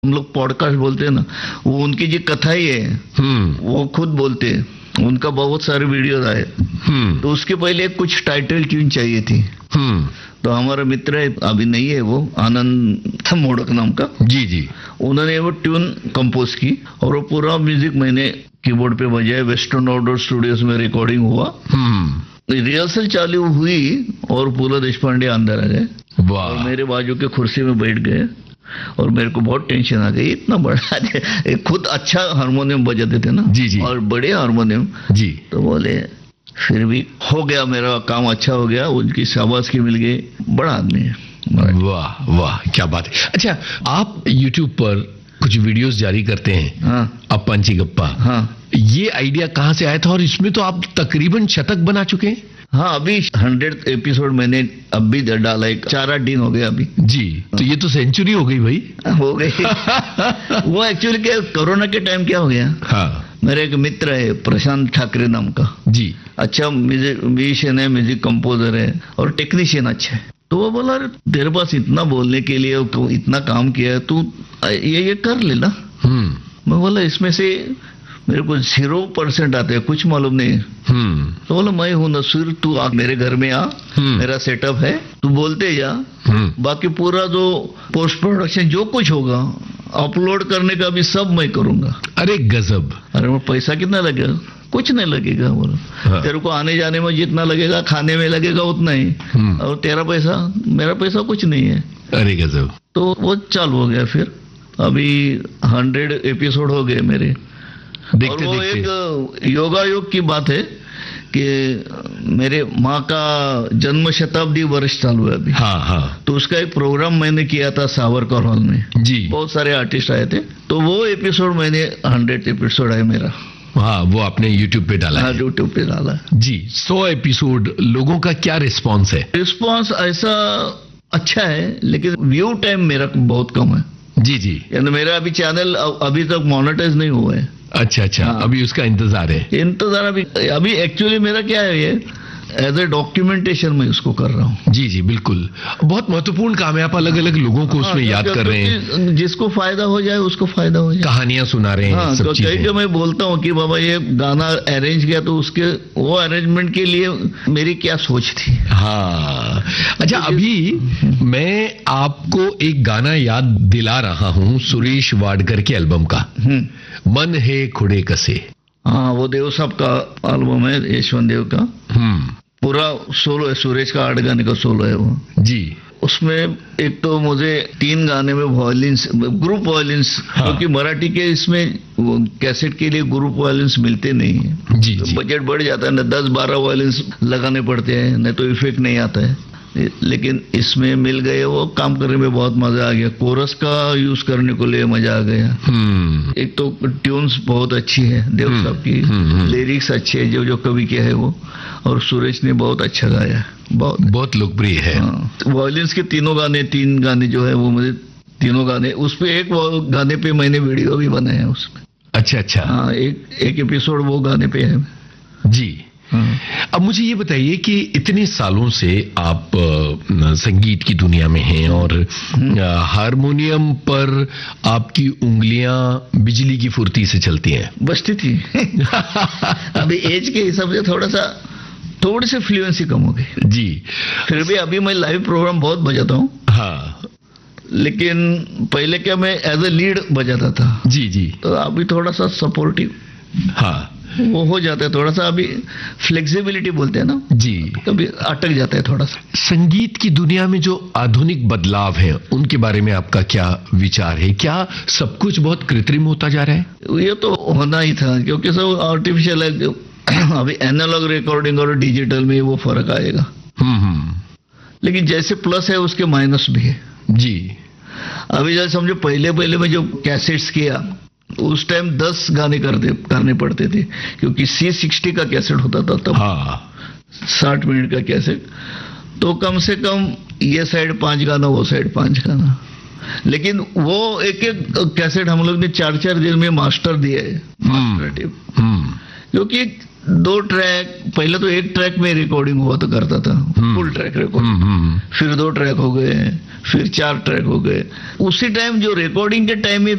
हम लोग पॉडकास्ट बोलते हैं ना, वो उनकी जो कथा ही है, वो खुद बोलते हैं, उनका बहुत सारे वीडियो आए। तो उसके पहले कुछ टाइटल ट्यून चाहिए थी। तो हमारा मित्र है, अभी नहीं है वो, आनंद मोड़क नाम का, जी जी, उन्होंने वो ट्यून कंपोज की और वो पूरा म्यूजिक मैंने कीबोर्ड पे बजाया। वेस्टर्न आउटडोर स्टूडियोज में रिकॉर्डिंग हुआ, रिहर्सल चालू हुई और पूरा देशपांडे अंदर आ गए और मेरे बाजू के कुर्सी में बैठ गए और मेरे को बहुत टेंशन आ गई। इतना बड़ा खुद अच्छा हारमोनियम बजाते थे ना, जी जी, और बड़े हारमोनियम जी। तो बोले फिर भी हो गया, मेरा काम अच्छा हो गया, उनकी शाबाशी मिल गई। बड़ा आदमी है। वाह वाह, क्या बात है। अच्छा, आप YouTube पर कुछ वीडियोस जारी करते हैं। हाँ, अप्पांची गप्पा। हाँ, ये आइडिया कहाँ से आया था और इसमें तो आप तकरीबन शतक बना चुके हैं। हाँ, अभी 100th एपिसोड मैंने अभी डाला है, 4-8 दिन हो गए अभी। जी, तो ये तो सेंचुरी हो गई भाई। हो गई। वो एक्चुअली क्या, कोरोना के टाइम क्या हो गया, हाँ, मेरा एक मित्र है प्रशांत ठाकरे नाम का, जी, अच्छा म्यूजिशियन है, म्यूजिक कंपोजर है और टेक्नीशियन अच्छा है। तो वो बोला, तेरे पास इतना बोलने के लिए, इतना काम किया है, तू ये कर ले ना। मैं बोला इसमें से मेरे को 0% आते हैं, कुछ मालूम नहीं। तो बोला मैं हूं ना, सिर तू मेरे घर में आ, मेरा सेटअप है, तू बोलते जा, बाकी पूरा जो पोस्ट प्रोडक्शन जो कुछ होगा, अपलोड करने का भी सब मैं करूंगा। अरे गजब। अरे वो पैसा कितना लगेगा? कुछ नहीं लगेगा। बोलो, हाँ, तेरे को आने जाने में जितना लगेगा, खाने में लगेगा उतना ही, और तेरा पैसा, मेरा पैसा कुछ नहीं है। अरे गजब। तो वो चालू हो गया। फिर अभी 100 एपिसोड हो गए मेरे। देखते, और वो देखते। एक योगा योग की बात है कि मेरे माँ का जन्म शताब्दी वर्ष चालू है अभी। हाँ हाँ। तो उसका एक प्रोग्राम मैंने किया था सावरकर हॉल में। जी, बहुत सारे आर्टिस्ट आए थे। तो वो एपिसोड मैंने 100 एपिसोड है मेरा। हाँ, वो आपने YouTube पे डाला है। YouTube पे डाला जी। 100 एपिसोड, लोगों का क्या रिस्पॉन्स है? रिस्पॉन्स ऐसा अच्छा है, लेकिन व्यू टाइम मेरा बहुत कम है। जी जी, यानी मेरा अभी चैनल अभी तक मोनेटाइज नहीं हुआ है। अच्छा अच्छा, हाँ, अभी उसका इंतजार है। इंतजार अभी एक्चुअली मेरा क्या है, ये एज ए डॉक्यूमेंटेशन में उसको कर रहा हूँ। जी जी, बिल्कुल, बहुत महत्वपूर्ण काम है। आप अलग अलग लोगों को उसमें याद कर रहे हैं, जिसको फायदा हो जाए उसको फायदा हो जाए, कहानियां सुना रहे हैं। हाँ, सब चीजें। कहीं मैं बोलता हूँ कि बाबा ये गाना अरेंज किया, तो उसके वो अरेंजमेंट के लिए मेरी क्या सोच थी। हाँ, अच्छा, अभी मैं आपको एक गाना याद दिला रहा हूँ सुरेश वाडकर के एल्बम का, मन है खुड़े कसे। हाँ, वो देव साहब का एल्बम है, यशवंत देव का। पूरा सोलो है, सुरेश का 8 गाने का सोलो है वो। जी, उसमें एक तो मुझे 3 गाने में वायलिन्स, ग्रुप वायलिन्स, क्योंकि मराठी के इसमें कैसेट के लिए ग्रुप वायलिन्स मिलते नहीं है। जी, तो बजट बढ़ जाता है ना, 10-12 वायलिन्स लगाने पड़ते हैं, नहीं तो इफेक्ट नहीं आता है। लेकिन इसमें मिल गए, वो काम करने में बहुत मजा आ गया। कोरस का यूज करने को लिए मजा आ गया। एक तो ट्यून्स बहुत अच्छी है देव साहब की, लिरिक्स अच्छे है, जो कवि के है वो, और सुरेश ने बहुत अच्छा गाया, बहुत लोकप्रिय है। वायलिन्स के 3 गाने जो है वो मुझे, 3 गाने, उस पे एक गाने पे मैंने वीडियो भी बनाया उसमें। अच्छा अच्छा, हाँ, एक एपिसोड वो गाने पे है। जी, अब मुझे ये बताइए कि इतने सालों से आप संगीत की दुनिया में हैं और हारमोनियम पर आपकी उंगलियां बिजली की फुर्ती से चलती हैं। बजती थी। अभी एज के हिसाब से थोड़ी सी फ्लुएंसी कम हो गई। जी, फिर भी अभी मैं लाइव प्रोग्राम बहुत बजाता हूँ। हाँ, लेकिन पहले क्या मैं एज ए लीड बजाता था। जी जी, तो अभी थोड़ा सा सपोर्टिव, हाँ, वो हो जाता है थोड़ा सा। अभी फ्लेक्सिबिलिटी बोलते हैं ना, जी, कभी अटक जाता है थोड़ा सा। संगीत की दुनिया में जो आधुनिक बदलाव हैं, उनके बारे में आपका क्या विचार है? क्या सब कुछ बहुत कृत्रिम होता जा रहा है? ये तो होना ही था, क्योंकि सब आर्टिफिशियल है। अभी एनालॉग रिकॉर्डिंग और डिजिटल में वो फर्क आएगा। लेकिन जैसे प्लस है उसके माइनस भी है। जी, अभी जैसे समझो, पहले में जो कैसेट्स किया, उस टाइम 10 गाने करने पड़ते थे, क्योंकि C60 का कैसेट होता था तब। हाँ, 60 मिनट का कैसेट, तो कम से कम ये साइड 5 गाना, वो साइड 5 गाना। लेकिन वो एक कैसेट हम लोग ने 4-4 दिन में मास्टर दिया है, क्योंकि 2 ट्रैक, पहले तो 1 ट्रैक में रिकॉर्डिंग हुआ तो करता था, फुल ट्रैक रिकॉर्डिंग, फिर 2 ट्रैक हो गए, फिर 4 ट्रैक हो गए। उसी टाइम जो रिकॉर्डिंग के टाइम में